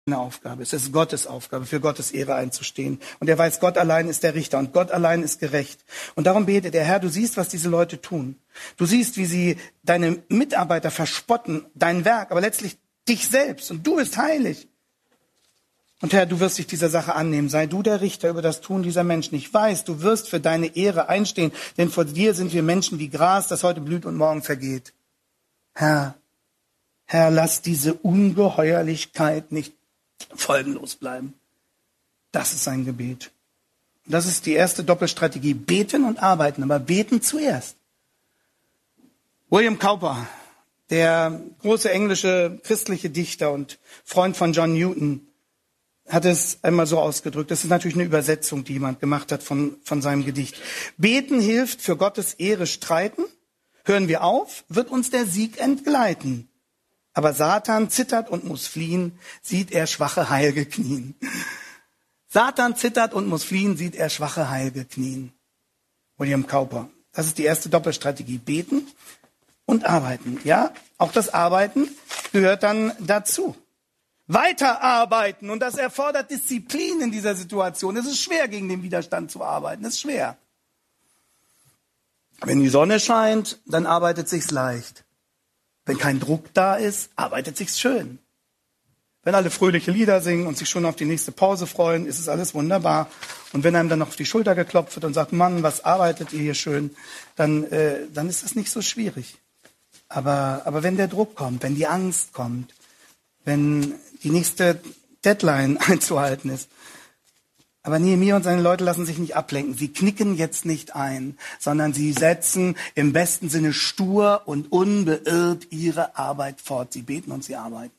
Aufgabe. Es ist Gottes Aufgabe, für Gottes Ehre einzustehen. Und er weiß, Gott allein ist der Richter und Gott allein ist gerecht. Und darum betet er, Herr, du siehst, was diese Leute tun. Du siehst, wie sie deine Mitarbeiter verspotten, dein Werk, aber letztlich dich selbst. Und du bist heilig. Und Herr, du wirst dich dieser Sache annehmen. Sei du der Richter über das Tun dieser Menschen. Ich weiß, du wirst für deine Ehre einstehen, denn vor dir sind wir Menschen wie Gras, das heute blüht und morgen vergeht. Herr, lass diese Ungeheuerlichkeit nicht folgenlos bleiben. Das ist sein Gebet. Und das ist die erste Doppelstrategie. Beten und arbeiten, aber beten zuerst. William Cowper, der große englische christliche Dichter und Freund von John Newton, hat es einmal so ausgedrückt. Das ist natürlich eine Übersetzung, die jemand gemacht hat von seinem Gedicht. Beten hilft, für Gottes Ehre streiten. Hören wir auf, wird uns der Sieg entgleiten. Aber Satan zittert und muss fliehen, sieht er schwache Heilge knien. Satan zittert und muss fliehen, sieht er schwache Heilge knien. William Cowper. Das ist die erste Doppelstrategie. Beten und arbeiten. Ja, auch das Arbeiten gehört dann dazu. Weiterarbeiten. Und das erfordert Disziplin in dieser Situation. Es ist schwer, gegen den Widerstand zu arbeiten. Es ist schwer. Wenn die Sonne scheint, dann arbeitet sich's leicht. Wenn kein Druck da ist, arbeitet sich's schön. Wenn alle fröhliche Lieder singen und sich schon auf die nächste Pause freuen, ist es alles wunderbar. Und wenn einem dann noch auf die Schulter geklopft wird und sagt, Mann, was arbeitet ihr hier schön, dann ist das nicht so schwierig. Aber wenn der Druck kommt, wenn die Angst kommt, wenn die nächste Deadline einzuhalten ist. Aber Nehemia und seine Leute lassen sich nicht ablenken. Sie knicken jetzt nicht ein, sondern sie setzen im besten Sinne stur und unbeirrt ihre Arbeit fort. Sie beten und sie arbeiten.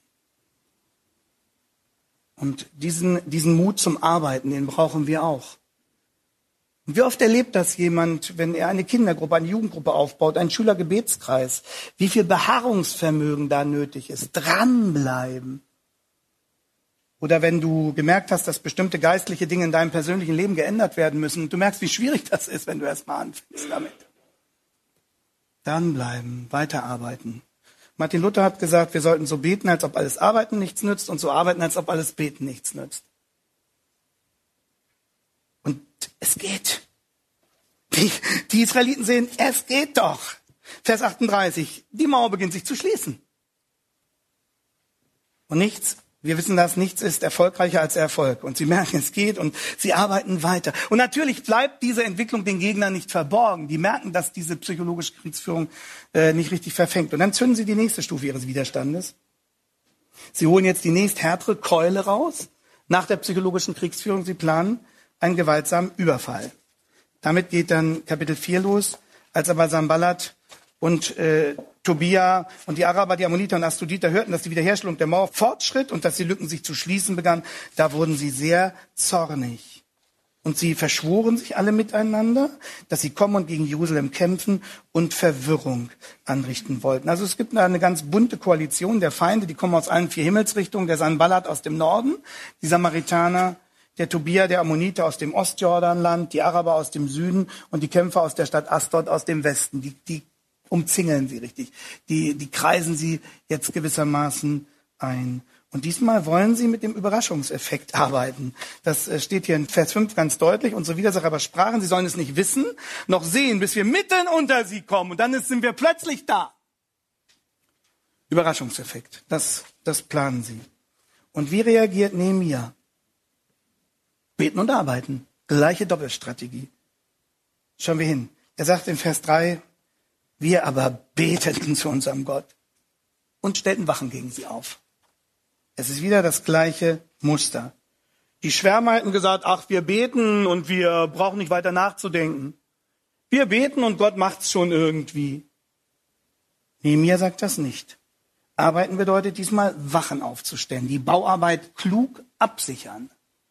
Und diesen Mut zum Arbeiten, den brauchen wir auch. Und wie oft erlebt das jemand, wenn er eine Kindergruppe, eine Jugendgruppe aufbaut, einen Schülergebetskreis, wie viel Beharrungsvermögen da nötig ist, dranbleiben. Oder wenn du gemerkt hast, dass bestimmte geistliche Dinge in deinem persönlichen Leben geändert werden müssen, du merkst, wie schwierig das ist, wenn du erst mal anfängst damit. Dranbleiben, weiterarbeiten. Martin Luther hat gesagt, wir sollten so beten, als ob alles Arbeiten nichts nützt und so arbeiten, als ob alles Beten nichts nützt. Und es geht. Die Israeliten sehen, es geht doch. Vers 38, die Mauer beginnt sich zu schließen. Und nichts, wir wissen das, nichts ist erfolgreicher als Erfolg. Und sie merken, es geht und sie arbeiten weiter. Und natürlich bleibt diese Entwicklung den Gegnern nicht verborgen. Die merken, dass diese psychologische Kriegsführung nicht richtig verfängt. Und dann zünden sie die nächste Stufe ihres Widerstandes. Sie holen jetzt die nächst härtere Keule raus. Nach der psychologischen Kriegsführung, sie planen einen gewaltsamen Überfall. Damit geht dann Kapitel 4 los, als aber Sanballat und Tobia und die Araber, die Ammoniter und Astuditer hörten, dass die Wiederherstellung der Mauer fortschritt und dass die Lücken sich zu schließen begannen, da wurden sie sehr zornig. Und sie verschworen sich alle miteinander, dass sie kommen und gegen Jerusalem kämpfen und Verwirrung anrichten wollten. Also es gibt eine ganz bunte Koalition der Feinde, die kommen aus allen 4 Himmelsrichtungen. Der Sanballat aus dem Norden, die Samaritaner, der Tobia, der Ammoniter aus dem Ostjordanland, die Araber aus dem Süden und die Kämpfer aus der Stadt Asdod aus dem Westen. Die umzingeln sie richtig. Die kreisen sie jetzt gewissermaßen ein. Und diesmal wollen sie mit dem Überraschungseffekt arbeiten. Das steht hier in Vers 5 ganz deutlich. Unsere Widersacher aber sprachen, sie sollen es nicht wissen, noch sehen, bis wir mitten unter sie kommen. Und dann sind wir plötzlich da. Überraschungseffekt. Das planen sie. Und wie reagiert Nehemia? Beten und arbeiten. Gleiche Doppelstrategie. Schauen wir hin. Er sagt in Vers 3, wir aber beteten zu unserem Gott und stellten Wachen gegen sie auf. Es ist wieder das gleiche Muster. Die Schwärmer hätten gesagt, ach, wir beten und wir brauchen nicht weiter nachzudenken. Wir beten und Gott macht's schon irgendwie. Nehemia sagt das nicht. Arbeiten bedeutet diesmal, Wachen aufzustellen, die Bauarbeit klug absichern.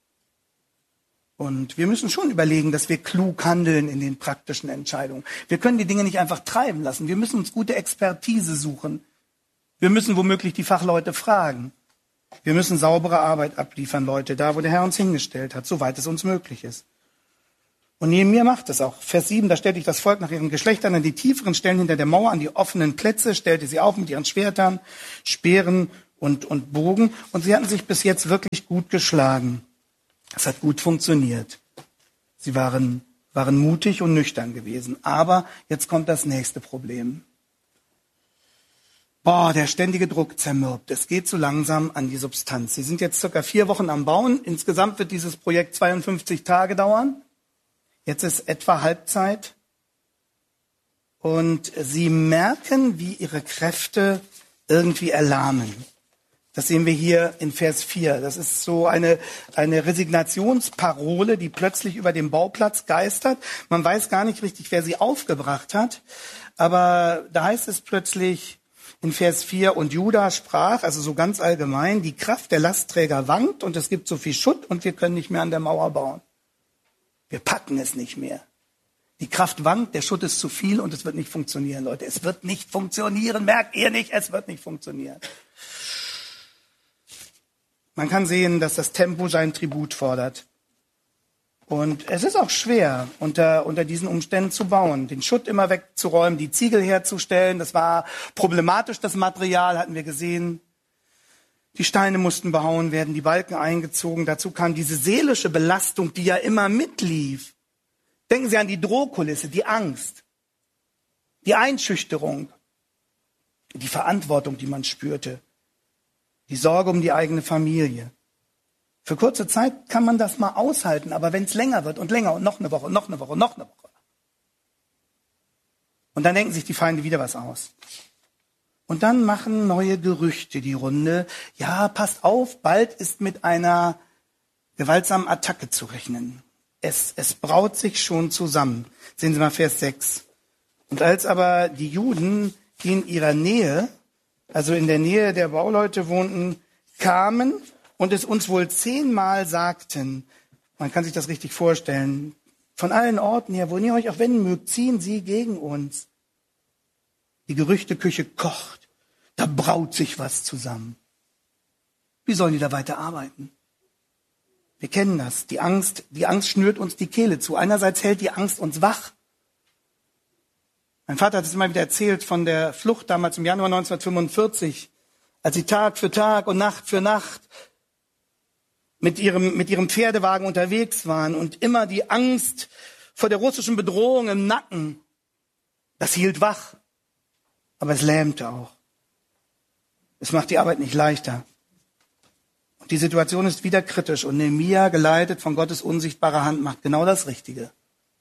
Und wir müssen schon überlegen, dass wir klug handeln in den praktischen Entscheidungen. Wir können die Dinge nicht einfach treiben lassen. Wir müssen uns gute Expertise suchen. Wir müssen womöglich die Fachleute fragen. Wir müssen saubere Arbeit abliefern, Leute, da wo der Herr uns hingestellt hat, soweit es uns möglich ist. Und Nehemia macht es auch. Vers 7, da stellte ich das Volk nach ihren Geschlechtern an die tieferen Stellen hinter der Mauer, an die offenen Plätze, stellte sie auf mit ihren Schwertern, Speeren und Bogen. Und sie hatten sich bis jetzt wirklich gut geschlagen. Es hat gut funktioniert. Sie waren mutig und nüchtern gewesen. Aber jetzt kommt das nächste Problem. Der ständige Druck zermürbt. Es geht so langsam an die Substanz. Sie sind jetzt circa 4 Wochen am Bauen. Insgesamt wird dieses Projekt 52 Tage dauern. Jetzt ist etwa Halbzeit. Und sie merken, wie ihre Kräfte irgendwie erlahmen. Das sehen wir hier in Vers 4. Das ist so eine Resignationsparole, die plötzlich über den Bauplatz geistert. Man weiß gar nicht richtig, wer sie aufgebracht hat. Aber da heißt es plötzlich in Vers 4, und Juda sprach, also so ganz allgemein, die Kraft der Lastträger wankt und es gibt so viel Schutt und wir können nicht mehr an der Mauer bauen. Wir packen es nicht mehr. Die Kraft wankt, der Schutt ist zu viel und es wird nicht funktionieren, Leute. Es wird nicht funktionieren, merkt ihr nicht, es wird nicht funktionieren. Man kann sehen, dass das Tempo seinen Tribut fordert. Und es ist auch schwer, unter diesen Umständen zu bauen, den Schutt immer wegzuräumen, die Ziegel herzustellen. Das war problematisch, das Material, hatten wir gesehen. Die Steine mussten behauen werden, die Balken eingezogen. Dazu kam diese seelische Belastung, die ja immer mitlief. Denken Sie an die Drohkulisse, die Angst, die Einschüchterung, die Verantwortung, die man spürte, die Sorge um die eigene Familie. Für kurze Zeit kann man das mal aushalten, aber wenn es länger wird und länger und noch eine Woche und noch eine Woche und noch eine Woche. Und dann denken sich die Feinde wieder was aus. Und dann machen neue Gerüchte die Runde. Ja, passt auf, bald ist mit einer gewaltsamen Attacke zu rechnen. Es braut sich schon zusammen. Sehen Sie mal Vers 6. Und als aber die Juden, die in ihrer Nähe, also in der Nähe der Bauleute wohnten, kamen und es uns wohl 10-mal sagten, man kann sich das richtig vorstellen, von allen Orten her, wohin ihr euch auch wenden mögt, ziehen sie gegen uns. Die Gerüchteküche kocht, da braut sich was zusammen. Wie sollen die da weiter arbeiten? Wir kennen das, die Angst schnürt uns die Kehle zu. Einerseits hält die Angst uns wach. Mein Vater hat es immer wieder erzählt von der Flucht damals im Januar 1945, als sie Tag für Tag und Nacht für Nacht mit ihrem Pferdewagen unterwegs waren und immer die Angst vor der russischen Bedrohung im Nacken. Das hielt wach, aber es lähmte auch. Es macht die Arbeit nicht leichter. Und die Situation ist wieder kritisch und Nehemia, geleitet von Gottes unsichtbarer Hand, macht genau das Richtige.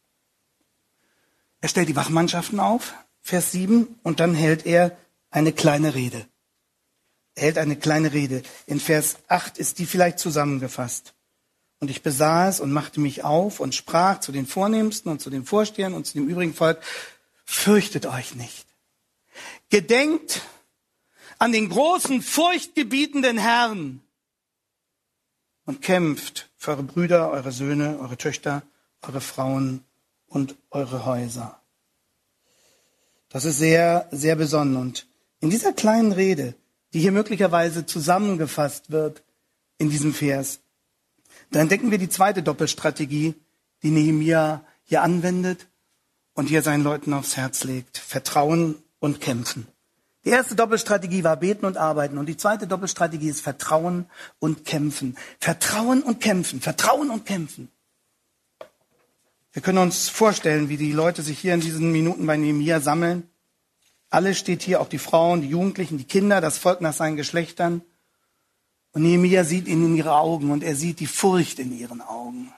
Er stellt die Wachmannschaften auf, Vers 7, und dann hält er eine kleine Rede. Er hält eine kleine Rede. In Vers 8 ist die vielleicht zusammengefasst. Und ich besah es und machte mich auf und sprach zu den Vornehmsten und zu den Vorstehern und zu dem übrigen Volk, fürchtet euch nicht. Gedenkt an den großen, furchtgebietenden Herrn und kämpft für eure Brüder, eure Söhne, eure Töchter, eure Frauen und eure Häuser. Das ist sehr, sehr besonnen. Und in dieser kleinen Rede, die hier möglicherweise zusammengefasst wird in diesem Vers, da entdecken wir die zweite Doppelstrategie, die Nehemia hier anwendet und hier seinen Leuten aufs Herz legt. Vertrauen und kämpfen. Die erste Doppelstrategie war beten und arbeiten und die zweite Doppelstrategie ist Vertrauen und kämpfen. Vertrauen und kämpfen, Vertrauen und kämpfen. Wir können uns vorstellen, wie die Leute sich hier in diesen Minuten bei Nehemia sammeln. Alles steht hier, auch die Frauen, die Jugendlichen, die Kinder, das Volk nach seinen Geschlechtern. Und Nehemia sieht ihnen in ihre Augen und er sieht die Furcht in ihren Augen.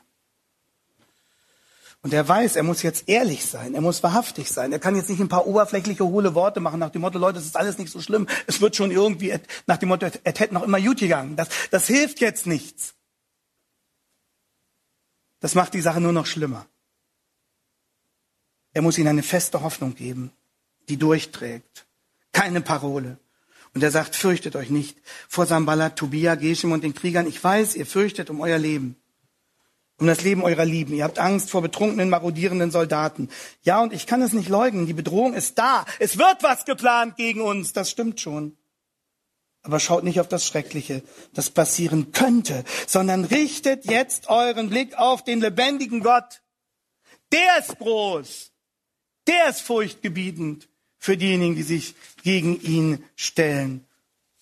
Und er weiß, er muss jetzt ehrlich sein, er muss wahrhaftig sein. Er kann jetzt nicht ein paar oberflächliche, hohle Worte machen nach dem Motto, Leute, es ist alles nicht so schlimm. Es wird schon irgendwie, nach dem Motto, es hätte noch immer gut gegangen. Das hilft jetzt nichts. Das macht die Sache nur noch schlimmer. Er muss ihnen eine feste Hoffnung geben, die durchträgt. Keine Parole. Und er sagt, fürchtet euch nicht vor Sanballat, Tobia, Geshem und den Kriegern. Ich weiß, ihr fürchtet um euer Leben, um das Leben eurer Lieben. Ihr habt Angst vor betrunkenen, marodierenden Soldaten. Ja, und ich kann es nicht leugnen, die Bedrohung ist da. Es wird was geplant gegen uns, das stimmt schon. Aber schaut nicht auf das Schreckliche, das passieren könnte, sondern richtet jetzt euren Blick auf den lebendigen Gott. Der ist groß. Der ist furchtgebietend für diejenigen, die sich gegen ihn stellen.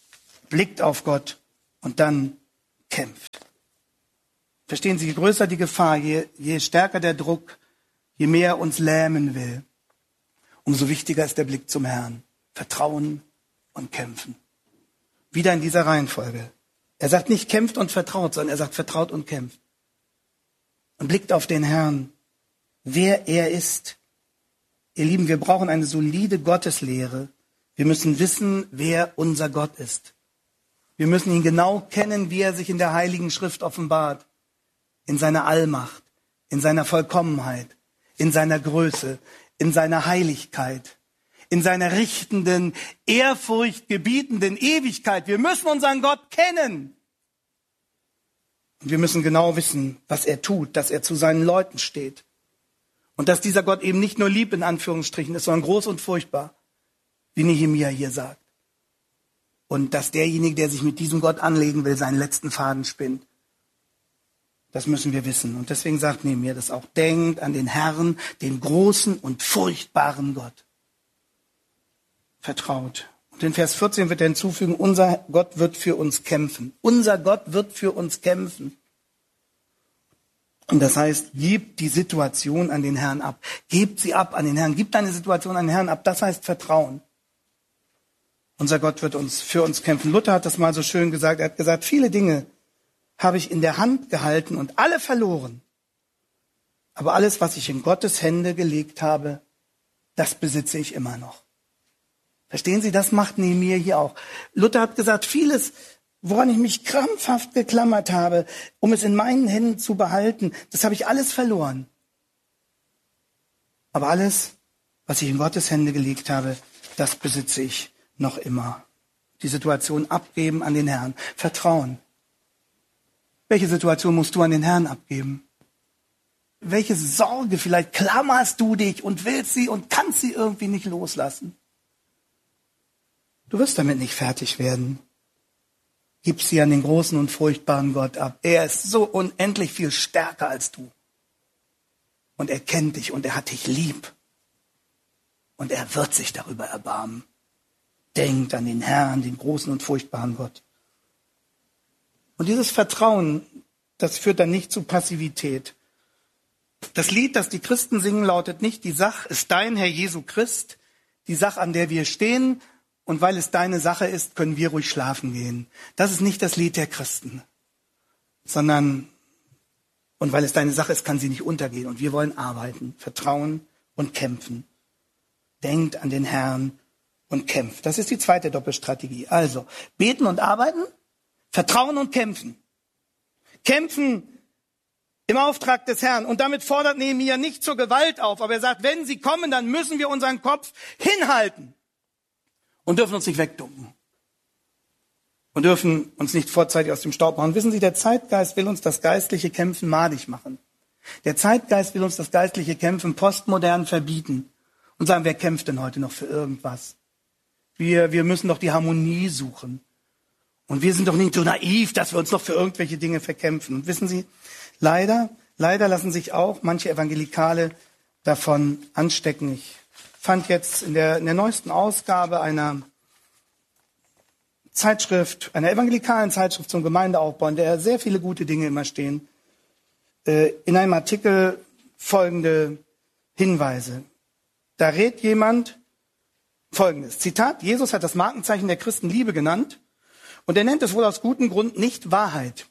blickt auf Gott und dann kämpft. Verstehen Sie, je größer die Gefahr, je stärker der Druck, je mehr er uns lähmen will, umso wichtiger ist der Blick zum Herrn. Vertrauen und kämpfen. Wieder in dieser Reihenfolge. Er sagt nicht kämpft und vertraut, sondern er sagt vertraut und kämpft. Und blickt auf den Herrn, wer er ist. Ihr Lieben, wir brauchen eine solide Gotteslehre. Wir müssen wissen, wer unser Gott ist. Wir müssen ihn genau kennen, wie er sich in der Heiligen Schrift offenbart. In seiner Allmacht, in seiner Vollkommenheit, in seiner Größe, in seiner Heiligkeit, in seiner richtenden, ehrfurchtgebietenden Ewigkeit. Wir müssen unseren Gott kennen. Und wir müssen genau wissen, was er tut, dass er zu seinen Leuten steht. Und dass dieser Gott eben nicht nur lieb in Anführungsstrichen ist, sondern groß und furchtbar, wie Nehemia hier sagt. Und dass derjenige, der sich mit diesem Gott anlegen will, seinen letzten Faden spinnt. Das müssen wir wissen. Und deswegen sagt Nehemia das auch. Denkt an den Herrn, den großen und furchtbaren Gott. Vertraut. Und in Vers 14 wird er hinzufügen, unser Gott wird für uns kämpfen. Unser Gott wird für uns kämpfen. Und das heißt, gib die Situation an den Herrn ab. Gebt sie ab an den Herrn. Gib deine Situation an den Herrn ab. Das heißt Vertrauen. Unser Gott wird für uns kämpfen. Luther hat das mal so schön gesagt. Er hat gesagt, viele Dinge habe ich in der Hand gehalten und alle verloren. Aber alles, was ich in Gottes Hände gelegt habe, das besitze ich immer noch. Verstehen Sie, das macht Nehemia hier auch. Luther hat gesagt, vieles, woran ich mich krampfhaft geklammert habe, um es in meinen Händen zu behalten, das habe ich alles verloren. Aber alles, was ich in Gottes Hände gelegt habe, das besitze ich noch immer. Die Situation abgeben an den Herrn. Vertrauen. Welche Situation musst du an den Herrn abgeben? Welche Sorge, vielleicht klammerst du dich und willst sie und kannst sie irgendwie nicht loslassen? Du wirst damit nicht fertig werden. Gib sie an den großen und furchtbaren Gott ab. Er ist so unendlich viel stärker als du. Und er kennt dich und er hat dich lieb. Und er wird sich darüber erbarmen. Denkt an den Herrn, den großen und furchtbaren Gott. Und dieses Vertrauen, das führt dann nicht zu Passivität. Das Lied, das die Christen singen, lautet nicht, die Sache ist dein, Herr Jesu Christ, die Sache, an der wir stehen, und weil es deine Sache ist, können wir ruhig schlafen gehen. Das ist nicht das Lied der Christen, sondern, und weil es deine Sache ist, kann sie nicht untergehen. Und wir wollen arbeiten, vertrauen und kämpfen. Denkt an den Herrn und kämpft. Das ist die zweite Doppelstrategie. Also, beten und arbeiten, vertrauen und kämpfen. Kämpfen im Auftrag des Herrn. Und damit fordert Nehemia nicht zur Gewalt auf. Aber er sagt, wenn sie kommen, dann müssen wir unseren Kopf hinhalten. Und dürfen uns nicht wegducken. Und dürfen uns nicht vorzeitig aus dem Staub machen. Wissen Sie, der Zeitgeist will uns das geistliche Kämpfen madig machen. Der Zeitgeist will uns das geistliche Kämpfen postmodern verbieten. Und sagen, wer kämpft denn heute noch für irgendwas? Wir müssen doch die Harmonie suchen. Und wir sind doch nicht so naiv, dass wir uns noch für irgendwelche Dinge verkämpfen. Und wissen Sie, leider lassen sich auch manche Evangelikale davon anstecken. Ich fand jetzt in der neuesten Ausgabe einer Zeitschrift, einer evangelikalen Zeitschrift zum Gemeindeaufbau, in der sehr viele gute Dinge immer stehen, in einem Artikel folgende Hinweise. Da rät jemand Folgendes, Zitat, Jesus hat das Markenzeichen der Christen Liebe genannt und er nennt es wohl aus gutem Grund nicht Wahrheit.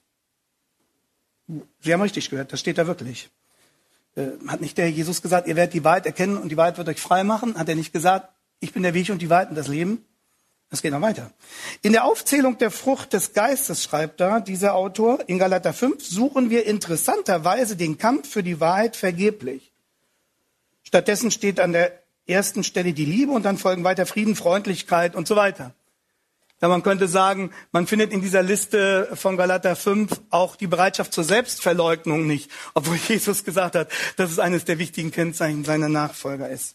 Sie haben richtig gehört, das steht da wirklich. Hat nicht der Jesus gesagt, ihr werdet die Wahrheit erkennen und die Wahrheit wird euch frei machen? Hat er nicht gesagt, ich bin der Weg und die Wahrheit und das Leben? Das geht noch weiter. In der Aufzählung der Frucht des Geistes, schreibt da dieser Autor, in Galater 5, suchen wir interessanterweise den Kampf für die Wahrheit vergeblich. Stattdessen steht an der ersten Stelle die Liebe und dann folgen weiter Frieden, Freundlichkeit und so weiter. Ja, man könnte sagen, man findet in dieser Liste von Galater 5 auch die Bereitschaft zur Selbstverleugnung nicht, obwohl Jesus gesagt hat, dass es eines der wichtigen Kennzeichen seiner Nachfolger ist.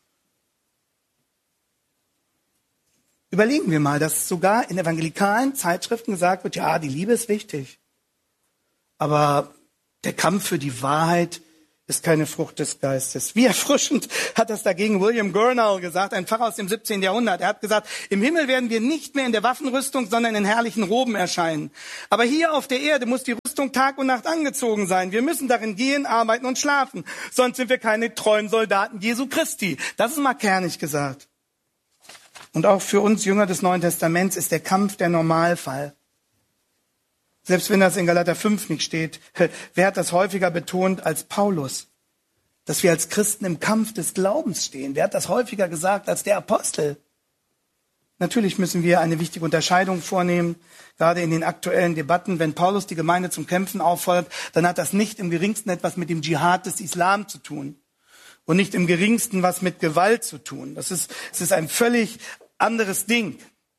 Überlegen wir mal, dass sogar in evangelikalen Zeitschriften gesagt wird, ja, die Liebe ist wichtig. Aber der Kampf für die Wahrheit ist keine Frucht des Geistes. Wie erfrischend hat das dagegen William Gurnall gesagt, ein Pfarrer aus dem 17. Jahrhundert. Er hat gesagt, im Himmel werden wir nicht mehr in der Waffenrüstung, sondern in herrlichen Roben erscheinen. Aber hier auf der Erde muss die Rüstung Tag und Nacht angezogen sein. Wir müssen darin gehen, arbeiten und schlafen. Sonst sind wir keine treuen Soldaten Jesu Christi. Das ist mal kernig gesagt. Und auch für uns Jünger des Neuen Testaments ist der Kampf der Normalfall. Selbst wenn das in Galater 5 nicht steht, wer hat das häufiger betont als Paulus? Dass wir als Christen im Kampf des Glaubens stehen. Wer hat das häufiger gesagt als der Apostel? Natürlich müssen wir eine wichtige Unterscheidung vornehmen, gerade in den aktuellen Debatten. Wenn Paulus die Gemeinde zum Kämpfen auffordert, dann hat das nicht im geringsten etwas mit dem Dschihad des Islam zu tun. Und nicht im geringsten was mit Gewalt zu tun. Es ist ein völlig anderes Ding.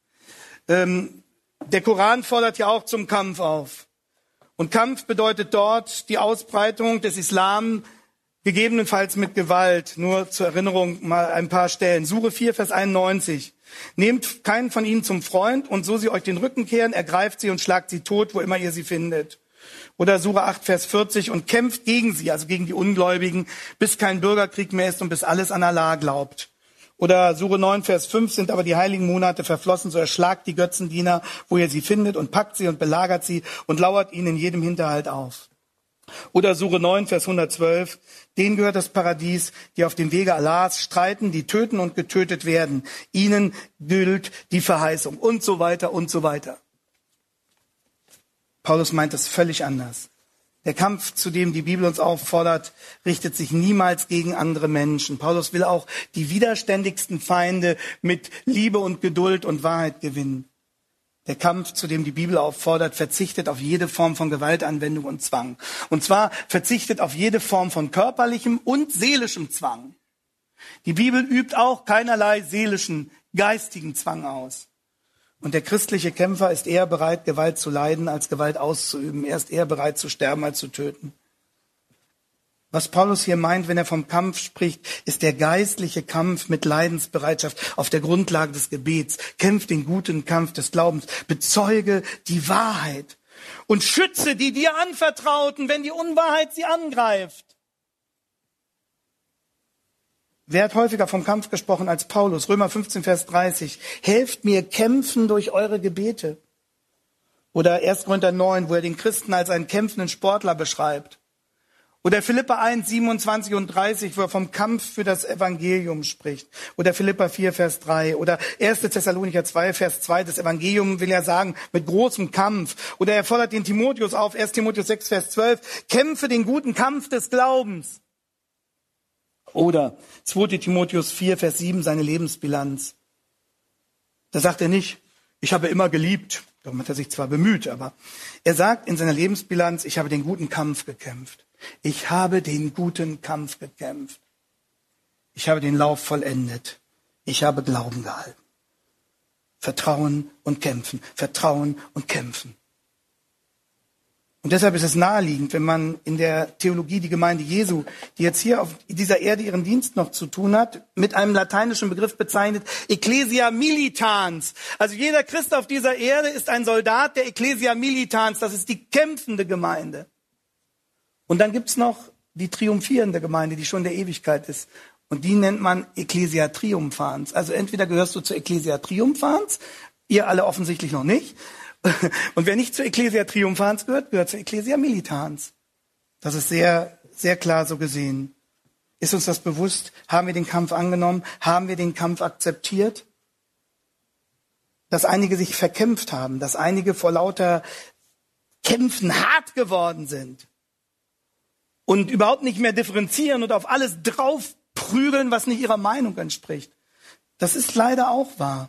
Der Koran fordert ja auch zum Kampf auf. Und Kampf bedeutet dort die Ausbreitung des Islam, gegebenenfalls mit Gewalt. Nur zur Erinnerung mal ein paar Stellen. Sure 4, Vers 91. Nehmt keinen von ihnen zum Freund und so sie euch den Rücken kehren, ergreift sie und schlagt sie tot, wo immer ihr sie findet. Oder Sure 8, Vers 40. Und kämpft gegen sie, also gegen die Ungläubigen, bis kein Bürgerkrieg mehr ist und bis alles an Allah glaubt. Oder Sure 9, Vers 5, sind aber die heiligen Monate verflossen, so erschlagt die Götzendiener, wo ihr sie findet, und packt sie und belagert sie und lauert ihnen in jedem Hinterhalt auf. Oder Sure 9, Vers 112, denen gehört das Paradies, die auf dem Wege Allahs streiten, die töten und getötet werden. Ihnen gilt die Verheißung und so weiter und so weiter. Paulus meint es völlig anders. Der Kampf, zu dem die Bibel uns auffordert, richtet sich niemals gegen andere Menschen. Paulus will auch die widerständigsten Feinde mit Liebe und Geduld und Wahrheit gewinnen. Der Kampf, zu dem die Bibel auffordert, verzichtet auf jede Form von Gewaltanwendung und Zwang. Und zwar verzichtet auf jede Form von körperlichem und seelischem Zwang. Die Bibel übt auch keinerlei seelischen, geistigen Zwang aus. Und der christliche Kämpfer ist eher bereit, Gewalt zu leiden, als Gewalt auszuüben. Er ist eher bereit zu sterben, als zu töten. Was Paulus hier meint, wenn er vom Kampf spricht, ist der geistliche Kampf mit Leidensbereitschaft auf der Grundlage des Gebets. Kämpf den guten Kampf des Glaubens. Bezeuge die Wahrheit. Und schütze die dir Anvertrauten, wenn die Unwahrheit sie angreift. Wer hat häufiger vom Kampf gesprochen als Paulus? Römer 15, Vers 30. Helft mir kämpfen durch eure Gebete. Oder 1. Korinther 9, wo er den Christen als einen kämpfenden Sportler beschreibt. Oder Philipper 1, 27 und 30, wo er vom Kampf für das Evangelium spricht. Oder Philipper 4, Vers 3. Oder 1. Thessalonicher 2, Vers 2. Das Evangelium will er sagen, mit großem Kampf. Oder er fordert den Timotheus auf, 1. Timotheus 6, Vers 12. Kämpfe den guten Kampf des Glaubens. Oder 2. Timotheus 4, Vers 7, seine Lebensbilanz. Da sagt er nicht, ich habe immer geliebt. Darum hat er sich zwar bemüht, aber er sagt in seiner Lebensbilanz, ich habe den guten Kampf gekämpft. Ich habe den guten Kampf gekämpft. Ich habe den Lauf vollendet. Ich habe Glauben gehalten. Vertrauen und kämpfen. Vertrauen und kämpfen. Und deshalb ist es naheliegend, wenn man in der Theologie die Gemeinde Jesu, die jetzt hier auf dieser Erde ihren Dienst noch zu tun hat, mit einem lateinischen Begriff bezeichnet, Ecclesia Militans. Also jeder Christ auf dieser Erde ist ein Soldat der Ecclesia Militans. Das ist die kämpfende Gemeinde. Und dann gibt's noch die triumphierende Gemeinde, die schon der Ewigkeit ist. Und die nennt man Ecclesia Triumphans. Also entweder gehörst du zur Ecclesia Triumphans, ihr alle offensichtlich noch nicht. Und wer nicht zur Ecclesia Triumphans gehört, gehört zur Ecclesia Militans. Das ist sehr, sehr klar so gesehen. Ist uns das bewusst? Haben wir den Kampf angenommen? Haben wir den Kampf akzeptiert? Dass einige sich verkämpft haben, dass einige vor lauter Kämpfen hart geworden sind und überhaupt nicht mehr differenzieren und auf alles drauf prügeln, was nicht ihrer Meinung entspricht. Das ist leider auch wahr.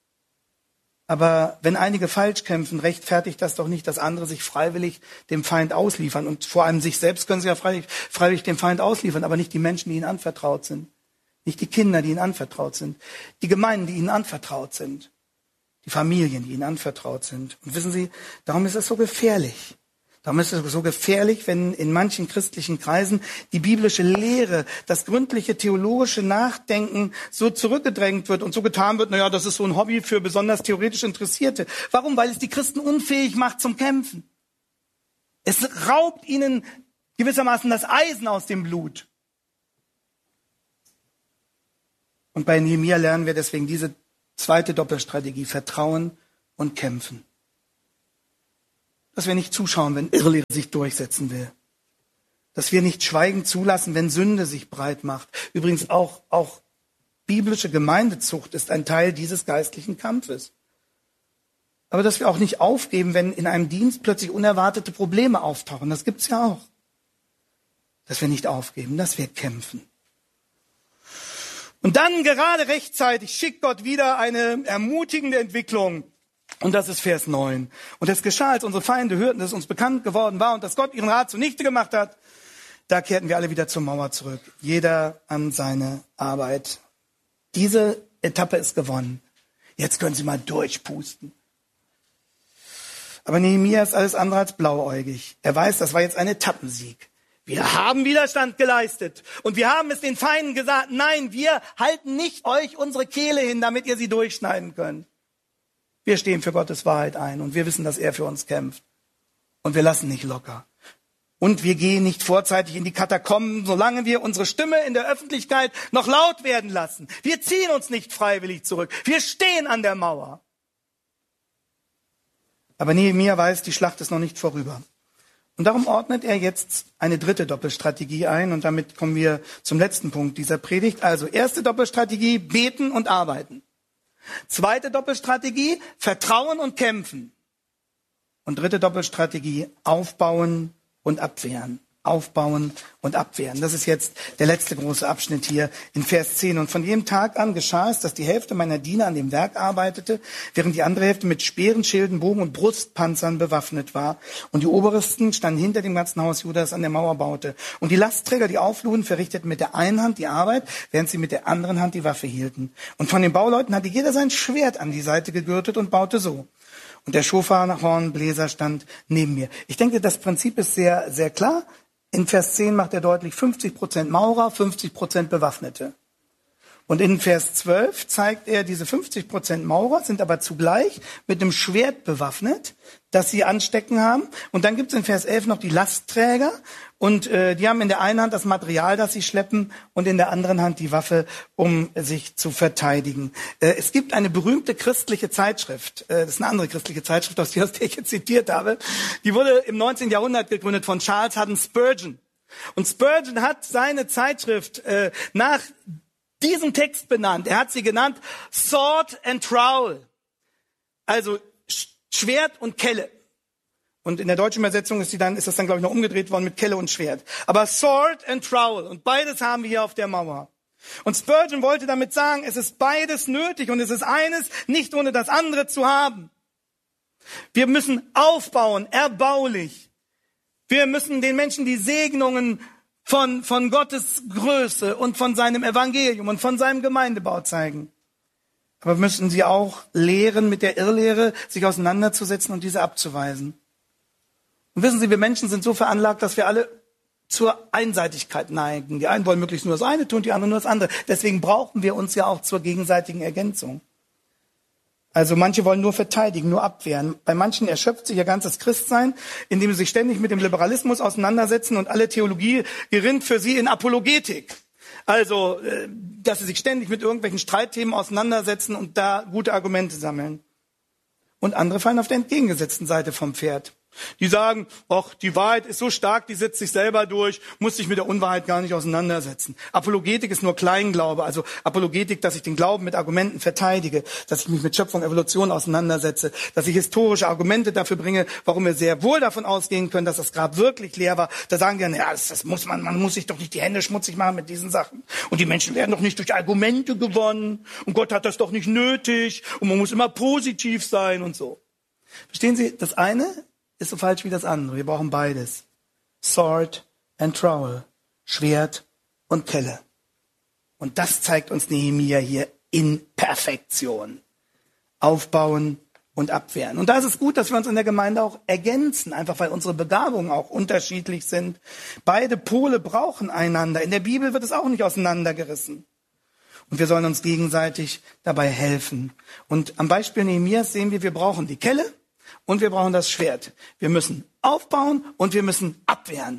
Aber wenn einige falsch kämpfen, rechtfertigt das doch nicht, dass andere sich freiwillig dem Feind ausliefern. Und vor allem sich selbst können sie ja freiwillig dem Feind ausliefern, aber nicht die Menschen, die ihnen anvertraut sind. Nicht die Kinder, die ihnen anvertraut sind. Die Gemeinden, die ihnen anvertraut sind. Die Familien, die ihnen anvertraut sind. Und wissen Sie, darum ist es so gefährlich. Darum ist es so gefährlich, wenn in manchen christlichen Kreisen die biblische Lehre, das gründliche theologische Nachdenken so zurückgedrängt wird und so getan wird, naja, das ist so ein Hobby für besonders theoretisch Interessierte. Warum? Weil es die Christen unfähig macht zum Kämpfen. Es raubt ihnen gewissermaßen das Eisen aus dem Blut. Und bei Nehemia lernen wir deswegen diese zweite Doppelstrategie, Vertrauen und Kämpfen. Dass wir nicht zuschauen, wenn Irrlehre sich durchsetzen will. Dass wir nicht schweigend zulassen, wenn Sünde sich breit macht. Übrigens auch biblische Gemeindezucht ist ein Teil dieses geistlichen Kampfes. Aber dass wir auch nicht aufgeben, wenn in einem Dienst plötzlich unerwartete Probleme auftauchen. Das gibt's ja auch. Dass wir nicht aufgeben, dass wir kämpfen. Und dann gerade rechtzeitig schickt Gott wieder eine ermutigende Entwicklung. Und das ist Vers 9. Und es geschah, als unsere Feinde hörten, dass es uns bekannt geworden war und dass Gott ihren Rat zunichte gemacht hat. Da kehrten wir alle wieder zur Mauer zurück. Jeder an seine Arbeit. Diese Etappe ist gewonnen. Jetzt können Sie mal durchpusten. Aber Nehemia ist alles andere als blauäugig. Er weiß, das war jetzt ein Etappensieg. Wir haben Widerstand geleistet und wir haben es den Feinden gesagt, nein, wir halten nicht euch unsere Kehle hin, damit ihr sie durchschneiden könnt. Wir stehen für Gottes Wahrheit ein und wir wissen, dass er für uns kämpft. Und wir lassen nicht locker. Und wir gehen nicht vorzeitig in die Katakomben, solange wir unsere Stimme in der Öffentlichkeit noch laut werden lassen. Wir ziehen uns nicht freiwillig zurück. Wir stehen an der Mauer. Aber Nehemia weiß, die Schlacht ist noch nicht vorüber. Und darum ordnet er jetzt eine dritte Doppelstrategie ein. Und damit kommen wir zum letzten Punkt dieser Predigt. Also erste Doppelstrategie, beten und arbeiten. Zweite Doppelstrategie, Vertrauen und kämpfen. Und dritte Doppelstrategie, aufbauen und abwehren. Aufbauen und abwehren. Das ist jetzt der letzte große Abschnitt hier in Vers 10. Und von jedem Tag an geschah es, dass die Hälfte meiner Diener an dem Werk arbeitete, während die andere Hälfte mit Speeren, Schilden, Bogen und Brustpanzern bewaffnet war. Und die Obersten standen hinter dem ganzen Haus Judas an der Mauer baute. Und die Lastträger, die aufluden, verrichteten mit der einen Hand die Arbeit, während sie mit der anderen Hand die Waffe hielten. Und von den Bauleuten hatte jeder sein Schwert an die Seite gegürtet und baute so. Und der Schofarhornbläser stand neben mir. Ich denke, das Prinzip ist sehr, sehr klar. In Vers 10 macht er deutlich 50% Maurer, 50% Bewaffnete. Und in Vers 12 zeigt er, diese 50% Maurer sind aber zugleich mit einem Schwert bewaffnet, das sie anstecken haben. Und dann gibt es in Vers 11 noch die Lastträger. Und die haben in der einen Hand das Material, das sie schleppen, und in der anderen Hand die Waffe, um sich zu verteidigen. Es gibt eine berühmte christliche Zeitschrift, das ist eine andere christliche Zeitschrift, aus der ich jetzt zitiert habe. Die wurde im 19. Jahrhundert gegründet von Charles Haddon Spurgeon. Und Spurgeon hat seine Zeitschrift nach diesem Text benannt. Er hat sie genannt Sword and Trowel, also Schwert und Kelle. Und in der deutschen Übersetzung ist das dann, glaube ich, noch umgedreht worden mit Kelle und Schwert. Aber Sword and Trowel. Und beides haben wir hier auf der Mauer. Und Spurgeon wollte damit sagen, es ist beides nötig und es ist eines nicht ohne das andere zu haben. Wir müssen aufbauen, erbaulich. Wir müssen den Menschen die Segnungen von Gottes Größe und von seinem Evangelium und von seinem Gemeindebau zeigen. Aber wir müssen sie auch lehren, mit der Irrlehre sich auseinanderzusetzen und diese abzuweisen. Und wissen Sie, wir Menschen sind so veranlagt, dass wir alle zur Einseitigkeit neigen. Die einen wollen möglichst nur das eine tun, die anderen nur das andere. Deswegen brauchen wir uns ja auch zur gegenseitigen Ergänzung. Also manche wollen nur verteidigen, nur abwehren. Bei manchen erschöpft sich ihr ganzes Christsein, indem sie sich ständig mit dem Liberalismus auseinandersetzen und alle Theologie gerinnt für sie in Apologetik. Also, dass sie sich ständig mit irgendwelchen Streitthemen auseinandersetzen und da gute Argumente sammeln. Und andere fallen auf der entgegengesetzten Seite vom Pferd. Die sagen, ach, die Wahrheit ist so stark, die setzt sich selber durch, muss sich mit der Unwahrheit gar nicht auseinandersetzen. Apologetik ist nur Kleinglaube, also Apologetik, dass ich den Glauben mit Argumenten verteidige, dass ich mich mit Schöpfung, Evolution auseinandersetze, dass ich historische Argumente dafür bringe, warum wir sehr wohl davon ausgehen können, dass das Grab wirklich leer war. Da sagen die dann, ja, das muss man muss sich doch nicht die Hände schmutzig machen mit diesen Sachen. Und die Menschen werden doch nicht durch Argumente gewonnen und Gott hat das doch nicht nötig und man muss immer positiv sein und so. Verstehen Sie, das eine ist so falsch wie das andere. Wir brauchen beides. Sword and Trowel. Schwert und Kelle. Und das zeigt uns Nehemia hier in Perfektion. Aufbauen und abwehren. Und da ist es gut, dass wir uns in der Gemeinde auch ergänzen, einfach weil unsere Begabungen auch unterschiedlich sind. Beide Pole brauchen einander. In der Bibel wird es auch nicht auseinandergerissen. Und wir sollen uns gegenseitig dabei helfen. Und am Beispiel Nehemias sehen wir brauchen die Kelle und wir brauchen das Schwert. Wir müssen aufbauen und wir müssen abwehren.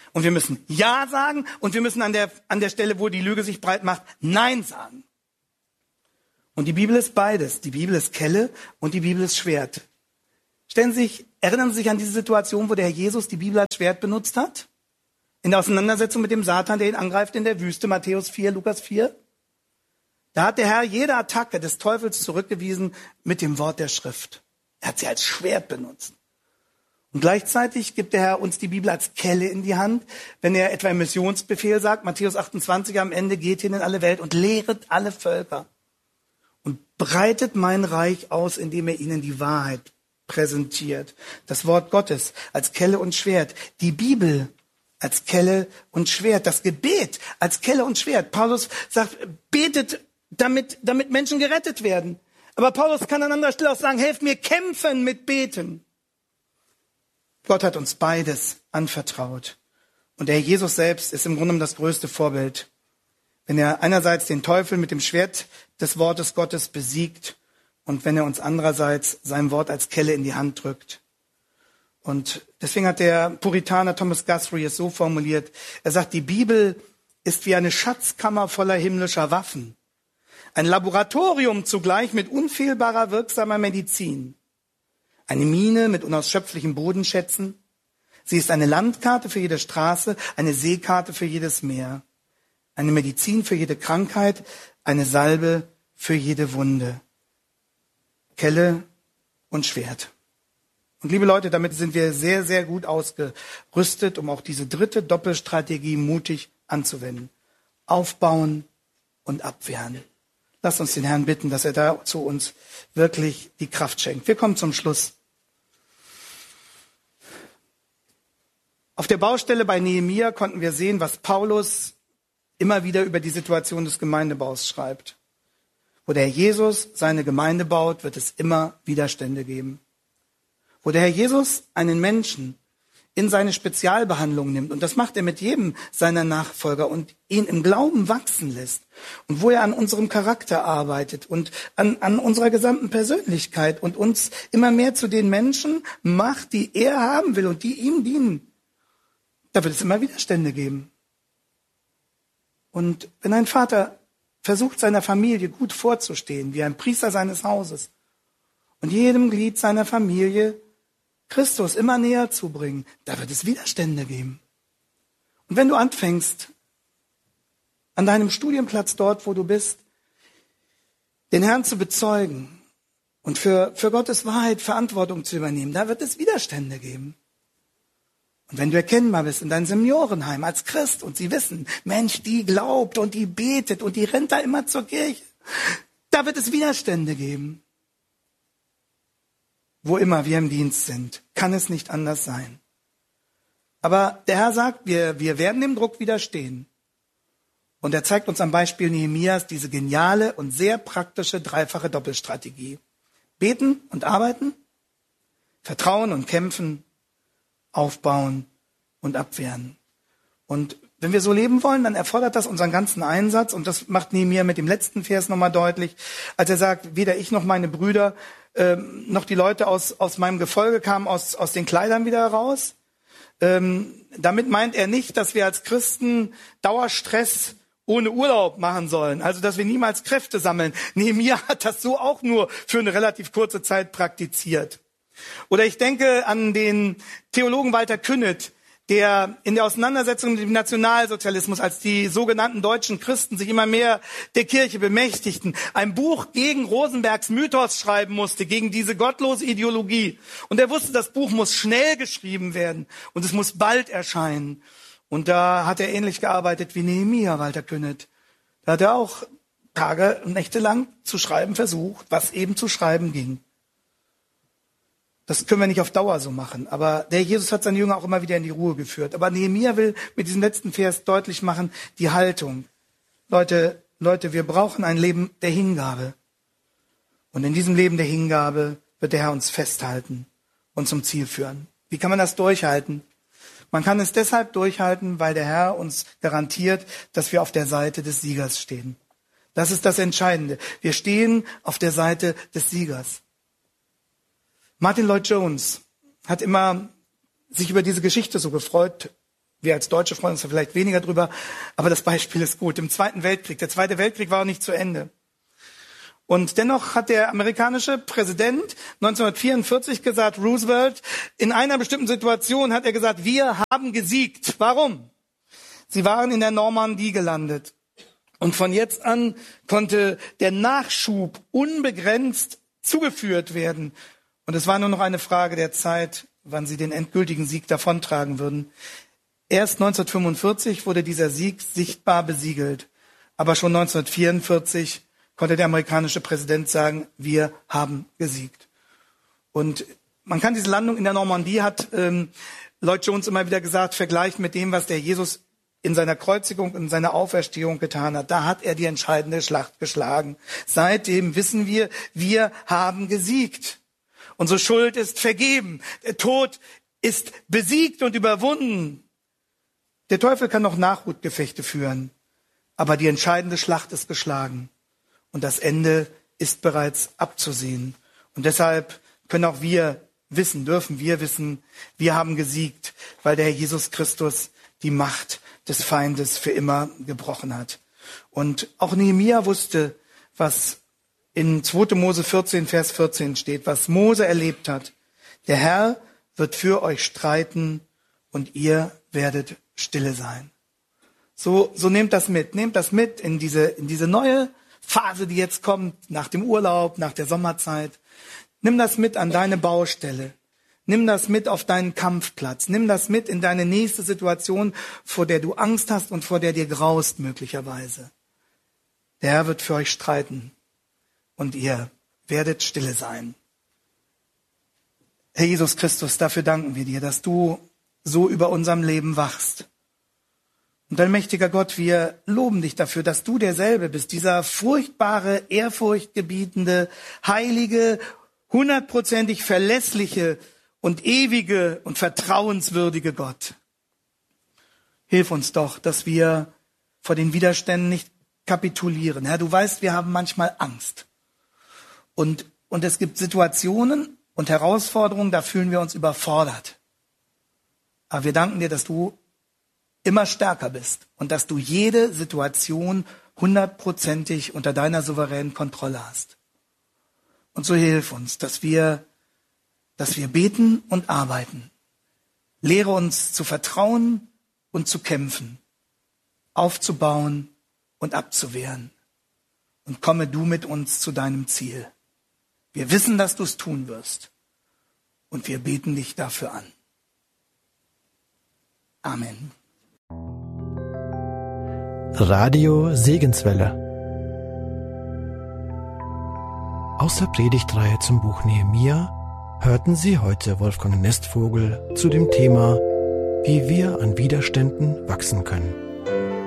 Und wir müssen Ja sagen und wir müssen an der Stelle, wo die Lüge sich breit macht, Nein sagen. Und die Bibel ist beides. Die Bibel ist Kelle und die Bibel ist Schwert. Erinnern Sie sich an diese Situation, wo der Herr Jesus die Bibel als Schwert benutzt hat? In der Auseinandersetzung mit dem Satan, der ihn angreift in der Wüste, Matthäus 4, Lukas 4. Da hat der Herr jede Attacke des Teufels zurückgewiesen mit dem Wort der Schrift. Er hat sie als Schwert benutzt. Und gleichzeitig gibt der Herr uns die Bibel als Kelle in die Hand, wenn er etwa im Missionsbefehl sagt, Matthäus 28 am Ende, geht hin in alle Welt und lehret alle Völker und breitet mein Reich aus, indem er ihnen die Wahrheit präsentiert. Das Wort Gottes als Kelle und Schwert. Die Bibel als Kelle und Schwert. Das Gebet als Kelle und Schwert. Paulus sagt, betet, damit Menschen gerettet werden. Aber Paulus kann an anderer Stelle auch sagen, helft mir kämpfen mit Beten. Gott hat uns beides anvertraut. Und der Herr Jesus selbst ist im Grunde genommen das größte Vorbild. Wenn er einerseits den Teufel mit dem Schwert des Wortes Gottes besiegt und wenn er uns andererseits sein Wort als Kelle in die Hand drückt. Und deswegen hat der Puritaner Thomas Guthrie es so formuliert. Er sagt, die Bibel ist wie eine Schatzkammer voller himmlischer Waffen. Ein Laboratorium zugleich mit unfehlbarer, wirksamer Medizin. Eine Mine mit unausschöpflichen Bodenschätzen. Sie ist eine Landkarte für jede Straße, eine Seekarte für jedes Meer. Eine Medizin für jede Krankheit, eine Salbe für jede Wunde. Kelle und Schwert. Und liebe Leute, damit sind wir sehr, sehr gut ausgerüstet, um auch diese dritte Doppelstrategie mutig anzuwenden. Aufbauen und abwehren. Lasst uns den Herrn bitten, dass er dazu uns wirklich die Kraft schenkt. Wir kommen zum Schluss. Auf der Baustelle bei Nehemia konnten wir sehen, was Paulus immer wieder über die Situation des Gemeindebaus schreibt. Wo der Herr Jesus seine Gemeinde baut, wird es immer Widerstände geben. Wo der Herr Jesus einen Menschen in seine Spezialbehandlung nimmt, und das macht er mit jedem seiner Nachfolger und ihn im Glauben wachsen lässt, und wo er an unserem Charakter arbeitet und an unserer gesamten Persönlichkeit und uns immer mehr zu den Menschen macht, die er haben will und die ihm dienen, da wird es immer Widerstände geben. Und wenn ein Vater versucht, seiner Familie gut vorzustehen, wie ein Priester seines Hauses, und jedem Glied seiner Familie Christus immer näher zu bringen, da wird es Widerstände geben. Und wenn du anfängst, an deinem Studienplatz dort, wo du bist, den Herrn zu bezeugen und für Gottes Wahrheit Verantwortung zu übernehmen, da wird es Widerstände geben. Und wenn du erkennbar bist in deinem Seniorenheim als Christ und sie wissen, Mensch, die glaubt und die betet und die rennt da immer zur Kirche, da wird es Widerstände geben. Wo immer wir im Dienst sind, kann es nicht anders sein. Aber der Herr sagt, wir werden dem Druck widerstehen. Und er zeigt uns am Beispiel Nehemias diese geniale und sehr praktische dreifache Doppelstrategie. Beten und arbeiten, vertrauen und kämpfen, aufbauen und abwehren. Und wenn wir so leben wollen, dann erfordert das unseren ganzen Einsatz. Und das macht Nehemia mit dem letzten Vers nochmal deutlich, als er sagt, weder ich noch meine Brüder noch die Leute aus meinem Gefolge kamen aus den Kleidern wieder heraus. Damit meint er nicht, dass wir als Christen Dauerstress ohne Urlaub machen sollen. Also, dass wir niemals Kräfte sammeln. Nehemia hat das so auch nur für eine relativ kurze Zeit praktiziert. Oder ich denke an den Theologen Walter Künneth, der in der Auseinandersetzung mit dem Nationalsozialismus, als die sogenannten deutschen Christen sich immer mehr der Kirche bemächtigten, ein Buch gegen Rosenbergs Mythos schreiben musste, gegen diese gottlose Ideologie. Und er wusste, das Buch muss schnell geschrieben werden und es muss bald erscheinen. Und da hat er ähnlich gearbeitet wie Nehemia, Walter Künneth. Da hat er auch Tage und Nächte lang zu schreiben versucht, was eben zu schreiben ging. Das können wir nicht auf Dauer so machen. Aber der Jesus hat seine Jünger auch immer wieder in die Ruhe geführt. Aber Nehemia will mit diesem letzten Vers deutlich machen, die Haltung. Leute, wir brauchen ein Leben der Hingabe. Und in diesem Leben der Hingabe wird der Herr uns festhalten und zum Ziel führen. Wie kann man das durchhalten? Man kann es deshalb durchhalten, weil der Herr uns garantiert, dass wir auf der Seite des Siegers stehen. Das ist das Entscheidende. Wir stehen auf der Seite des Siegers. Martin Lloyd-Jones hat immer sich über diese Geschichte so gefreut Wir als Deutsche freuen uns da vielleicht weniger drüber, aber das Beispiel ist gut. Im Zweiten Weltkrieg. Der Zweite Weltkrieg war noch nicht zu Ende. Und dennoch hat der amerikanische Präsident 1944 gesagt, Roosevelt, in einer bestimmten Situation hat er gesagt, wir haben gesiegt. Warum? Sie waren in der Normandie gelandet. Und von jetzt an konnte der Nachschub unbegrenzt zugeführt werden. Und es war nur noch eine Frage der Zeit, wann sie den endgültigen Sieg davontragen würden. Erst 1945 wurde dieser Sieg sichtbar besiegelt. Aber schon 1944 konnte der amerikanische Präsident sagen, wir haben gesiegt. Und man kann diese Landung in der Normandie, hat Lloyd Jones immer wieder gesagt, vergleichen mit dem, was der Jesus in seiner Kreuzigung und in seiner Auferstehung getan hat. Da hat er die entscheidende Schlacht geschlagen. Seitdem wissen wir haben gesiegt. Unsere Schuld ist vergeben. Der Tod ist besiegt und überwunden. Der Teufel kann noch Nachhutgefechte führen, aber die entscheidende Schlacht ist geschlagen. Und das Ende ist bereits abzusehen. Und deshalb können auch dürfen wir wissen, wir haben gesiegt, weil der Herr Jesus Christus die Macht des Feindes für immer gebrochen hat. Und auch Nehemia wusste, was in 2. Mose 14, Vers 14 steht, was Mose erlebt hat. Der Herr wird für euch streiten und ihr werdet stille sein. So nehmt das mit in diese neue Phase, die jetzt kommt, nach dem Urlaub, nach der Sommerzeit. Nimm das mit an deine Baustelle. Nimm das mit auf deinen Kampfplatz. Nimm das mit in deine nächste Situation, vor der du Angst hast und vor der dir graust möglicherweise. Der Herr wird für euch streiten und ihr werdet stille sein. Herr Jesus Christus, dafür danken wir dir, dass du so über unserem Leben wachst. Und ein mächtiger Gott, wir loben dich dafür, dass du derselbe bist, dieser furchtbare, ehrfurchtgebietende, heilige, 100%ig verlässliche und ewige und vertrauenswürdige Gott. Hilf uns doch, dass wir vor den Widerständen nicht kapitulieren. Herr, du weißt, wir haben manchmal Angst. Und es gibt Situationen und Herausforderungen, da fühlen wir uns überfordert. Aber wir danken dir, dass du immer stärker bist und dass du jede Situation 100%ig unter deiner souveränen Kontrolle hast. Und so hilf uns, dass wir beten und arbeiten. Lehre uns zu vertrauen und zu kämpfen, aufzubauen und abzuwehren. Und komme du mit uns zu deinem Ziel. Wir wissen, dass du es tun wirst. Und wir beten dich dafür an. Amen. Radio Segenswelle. Aus der Predigtreihe zum Buch Nehemia hörten Sie heute Wolfgang Nestvogel zu dem Thema, wie wir an Widerständen wachsen können.